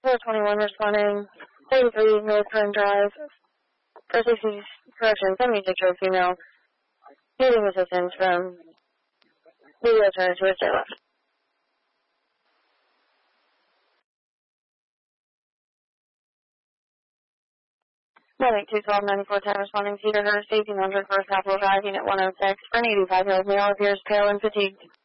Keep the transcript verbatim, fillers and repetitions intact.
four twenty-one responding, thirty-three North Kern Drive, four sixty, correction, seventy-six-year-old female, needing assistance from legal alternate to his left. one eight two twelve ninety-four ten responding, Cedar Hurst, eighteen hundred First Capitol Drive, Unit one oh six, for an eighty-five-year-old male appears pale and fatigued.